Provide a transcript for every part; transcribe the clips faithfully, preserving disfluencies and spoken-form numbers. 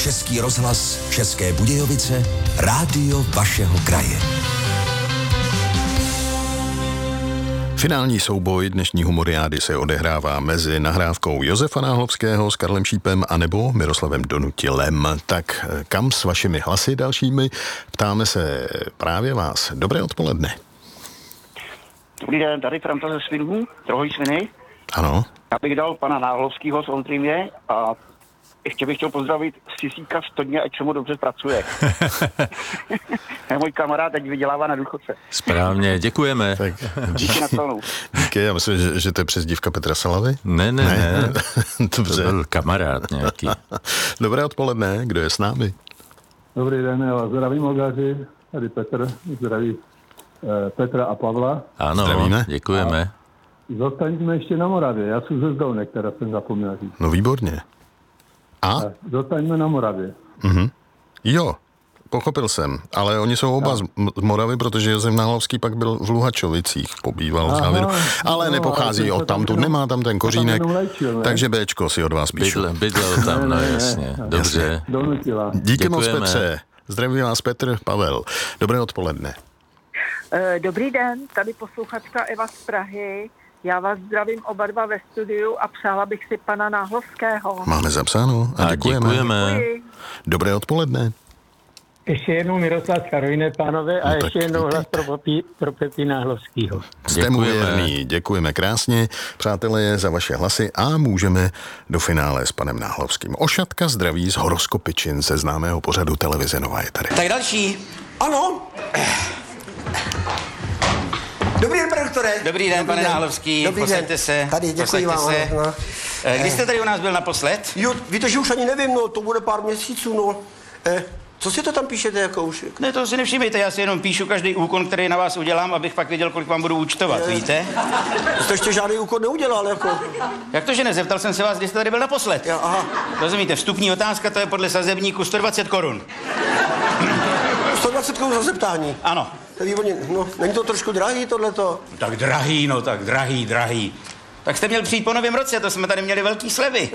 Český rozhlas České Budějovice, rádio vašeho kraje. Finální souboj dnešní humoriády se odehrává mezi nahrávkou Josefa Náhlovského s Karlem Šípem anebo Miroslavem Donutilem. Tak kam s vašimi hlasy dalšími? Ptáme se právě vás. Dobré odpoledne. Dobrý den, tady Franta ze Svinů, Trhoj Sviny. Ano. Já bych dal pana Náhlovského z Ondřejmě a ještě bych chtěl pozdravit Sisíka z Todně, ať se mu dobře pracuje. Můj kamarád teď vydělává na důchodce. Správně, děkujeme. Tak, díky na plnou. Díky, já myslím, že, že to je přezdívka Petra Salavy. Ne, ne, ne. ne. Dobře. To byl kamarád nějaký. Dobré odpoledne, kdo je s námi? Dobrý den, já vás zdravím, Olgáři. Tady Petr, zdraví eh, Petra a Pavla. Ano, zdravíme. Děkujeme. A zostaňme ještě na Moravě, já jsem ze Zdolné, která jsem zapomněl říct. No výborně. A? Zostaňme na Moravě. Mhm. Jo, pochopil jsem, ale oni jsou oba z Moravy, protože Josef Náhlovský pak byl v Luhačovicích, pobýval v závěru, ale no, nepochází od tamtud, nemá tam ten kořínek, léčil, takže Béčko si od vás píšu. bydlel, bydlel tam, Ne, no ne, ne, jasně, ne. dobře. Donutila. Díky moc, Děkujeme. Petře. Zdraví vás Petr, Pavel. Dobré odpoledne. Dobrý den, tady posluchačka Eva z Prahy. Já vás zdravím oba dva ve studiu a přála bych si pana Náhlovského. Máme zapsáno a, A děkujeme. děkujeme. Děkuji. Dobré odpoledne. Ještě jednou Miroslav Karolíne, pánové, a No ještě tak jednou hlas vítejte. pro, Popí, pro Pepí Náhlovskýho. Jste mu Děkujeme. věrný, děkujeme krásně, přátelé, za vaše hlasy a můžeme do finále s panem Náhlovským. Ošatka zdraví z Horoskopičin ze známého pořadu televize Nova je tady. Tak další. Ano. Dobrý den, pane doktore. Dobrý den, pane Náhlovský, Dobrý posaďte den. se. Tady, děkuji posaďte vám. se. No, no. Eh, Kdy jste tady u nás byl naposled? Jo, víte, že už ani nevím, no, to bude pár měsíců, no. Eh, co si to tam píšete, jako už? Ne, to si nevšimejte, já si jenom píšu každý úkon, který na vás udělám, abych pak věděl, kolik vám budu účtovat, Je. víte? Jste ještě žádný úkol neudělal, jako. Jak to, že ne? Zeptal jsem se vás, kdy jste tady byl naposled. Já, aha. Rozumíte, vstupní otázka, to je podle sazebníku sto dvacet korun. sto dvacet korun za zeptání. Ano. To je výborně, no, není to trošku drahý, tohleto? Tak drahý, no tak drahý, drahý. Tak jste měl přijít po novém roce, to jsme tady měli velký slevy.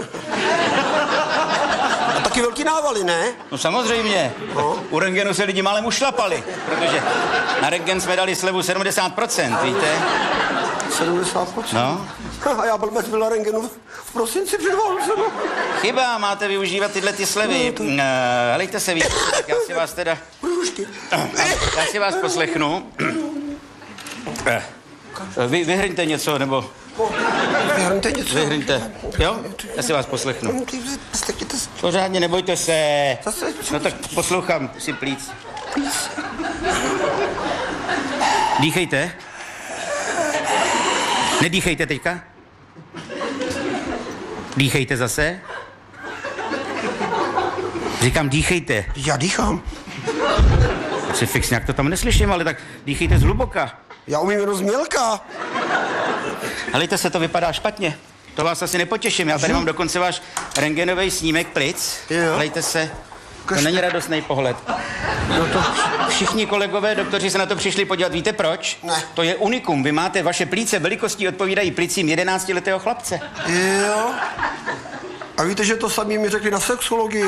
A taky velký návaly, ne? No samozřejmě. No. U rentgenu se lidi málem ušlapali, protože na rentgen jsme dali slevu sedmdesát procent, víte? sedmdesát procent. No. A já blbec byl na rentgenu v prosinci před Válcem. Chyba, máte využívat tyhle ty slevy. No, to- Uh, helejte se, víte, tak já si vás teda... Průžky. Já si vás poslechnu. Eh, Vy, vyhrňte něco, nebo Vyhrňte něco. vyhrňte. Jo? Já si vás poslechnu. No, ty, strkněte se. Pořádně, nebojte se. Zase, No tak poslouchám si plíc. Dýchejte. Nedýchejte teďka. Dýchejte zase. Říkám, dýchejte. Já dýchám. Si fix, nějak to tam neslyším, ale tak dýchejte zhluboka. Já umím jenom změlka. Helejte se, to vypadá špatně. To vás asi nepotěším. Já tady mám dokonce váš rentgenový snímek plic. Jo. Helejte se. To Kašle. není radostný pohled. No to... Všichni kolegové, doktoři se na to přišli podívat. Víte proč? Ne. To je unikum. Vy máte vaše plíce velikostí odpovídají plicím jedenáctiletého chlapce. Jo. A víte, že to samý mi řekli na sexologii.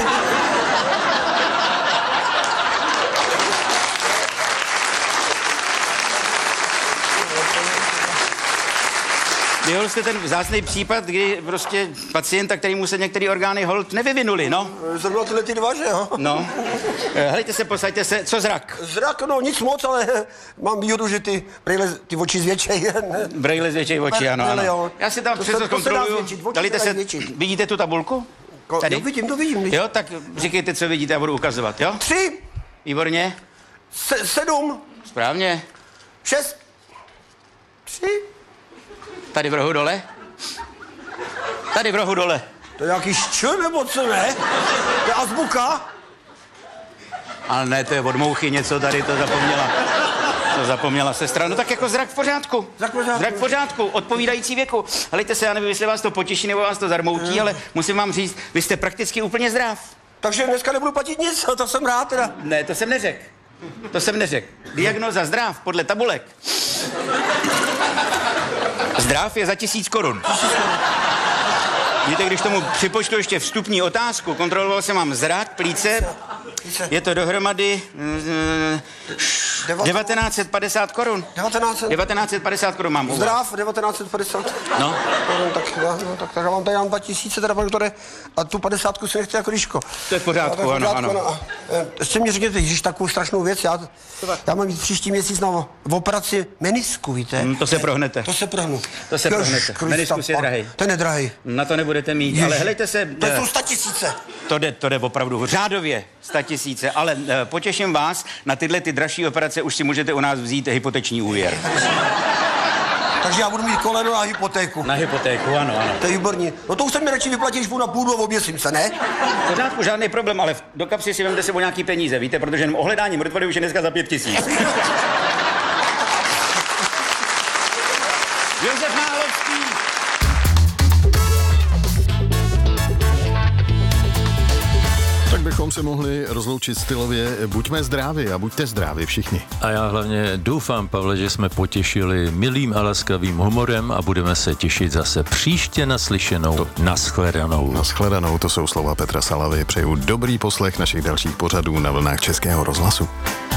Vyhol jste ten vzácný případ, kdy prostě pacienta, kterýmu se některé orgány hold nevyvinuli, no. Zrovna tyhle ty dva, že jo? No. Eh, Helejte se, posaďte se. Co zrak? Zrak, no nic moc, ale mám výhodu, že ty brýle, ty oči zvětšej. Brejle zvětšej oči, ano, Brejle, jo. ano. Já si tam To se- přesto to se dá zkontroluju. zvětšit, oči Dejte se se, dají zvětšit. vidíte tu tabulku? Ko, Tady? Jo, vidím, to vidím. Jo, tak říkejte, co vidíte, já budu ukazovat, jo? Tři, Výborně. se, sedm, Správně. šest, tři. Tady v rohu dole. Tady v rohu dole. To je jaký ščur nebo co, ne? To je azbuka. Ale ne, to je od mouchy něco tady, to zapomněla. To zapomněla sestra. No tak jako zrak v pořádku. Zrak v pořádku. Zrak v pořádku, odpovídající věku. Helejte se, já nevím, jestli vás to potěší nebo vás to zarmoutí, ale musím vám říct, vy jste prakticky úplně zdrav. Takže dneska nebudu platit nic, to jsem rád teda. Ne, to jsem neřekl. To jsem neřekl. Diagnóza zdrav podle tabulek. Zdrav je za tisíc korun. Víte, když tomu připočtu ještě vstupní otázku, kontroloval jsem vám zrak, plíce, je to dohromady mm, devatenáct set padesát korun. devatenáct set? devatenáct set padesát korun mám u vás. Zdrav, devatenáct set padesát. No. No, tak, no, no, tak, tak já vám tady dám dva tisíce, teda, pane doktore, a tu padesátku si nechte jako Ríško. To je v pořádku, ano, ano. ano. Ještě mě řekněte, že takovou strašnou věc, já, já mám jít příští měsíc na operaci menisku, víte? Hmm, to se prohnete. To se prohnu. To se prohnete. Meniskus je drahej. Ten je drahej. Na to nebudete mít, Ježi. Ale helejte se... To jsou sta tisíce. To jde, to jde opravdu řádově sta tisíce, ale uh, potěším vás, na tyhle ty dražší operace už si můžete u nás vzít hypoteční úvěr. Takže já budu mít koleno a hypotéku. Na hypotéku, ano, ano. To je výborný. No to už se mi radši vyplatí, když půjdu na půdu a oběsím se, ne? V pořádku, žádný problém, ale do kapsy si vemte sebou nějaký peníze, víte, protože jenom ohledání mrtvoly už je dneska za pět tisíc. Josef Náhlovský. Tak bychom se mohli rozloučit stylově. Buďme zdraví a buďte zdraví všichni. A já hlavně doufám, Pavle, že jsme potěšili milým a laskavým humorem a budeme se těšit zase příště naslyšenou, to... nashledanou. Nashledanou, to jsou slova Petra Salavy. Přeju dobrý poslech našich dalších pořadů na vlnách Českého rozhlasu.